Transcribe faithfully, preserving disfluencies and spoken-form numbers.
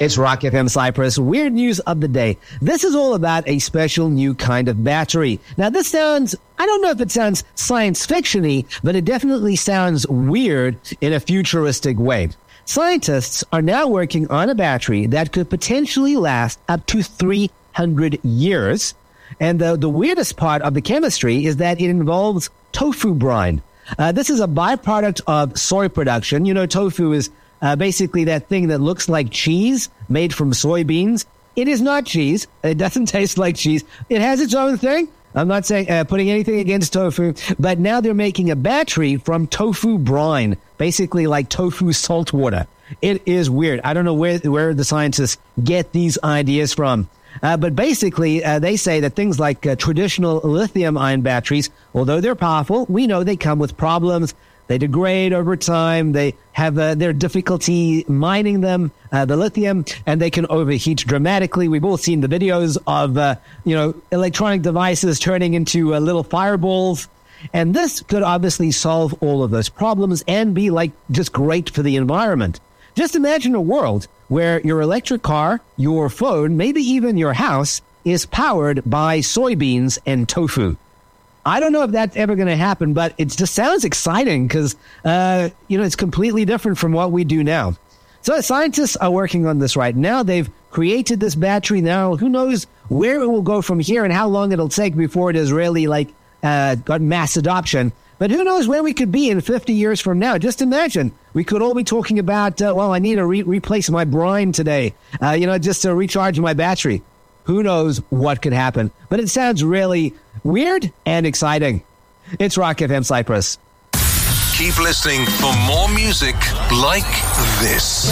It's Rock F M Cyprus. Weird news of the day. This is all about a special new kind of battery. Now, this sounds, I don't know if it sounds science fiction-y, but it definitely sounds weird in a futuristic way. Scientists are now working on a battery that could potentially last up to three hundred years. And the, the weirdest part of the chemistry is that it involves tofu brine. Uh, this is a byproduct of soy production. You know, tofu is Uh, basically that thing that looks like cheese made from soybeans. It is not cheese. It doesn't taste like cheese. It has its own thing. I'm not saying uh, putting anything against tofu, but now they're making a battery from tofu brine, basically like tofu salt water. It is weird. I don't know where where the scientists get these ideas from. Uh, but basically, uh, they say that things like uh, traditional lithium-ion batteries, although they're powerful, we know they come with problems. They degrade over time. They have uh, their difficulty mining them, uh, the lithium, and they can overheat dramatically. We've all seen the videos of, uh, you know, electronic devices turning into uh, little fireballs. And this could obviously solve all of those problems and be like just great for the environment. Just imagine a world where your electric car, your phone, maybe even your house is powered by soybeans and tofu. I don't know if that's ever going to happen, but it just sounds exciting because, uh, you know, it's completely different from what we do now. So scientists are working on this right now. They've created this battery now. Who knows where it will go from here and how long it'll take before it has really, like, uh, got mass adoption. But who knows where we could be in fifty years from now. Just imagine. We could all be talking about, uh, well, I need to re- replace my brine today, uh, you know, just to recharge my battery. Who knows what could happen? But it sounds really weird and exciting. It's Rock F M Cyprus. Keep listening for more music like this.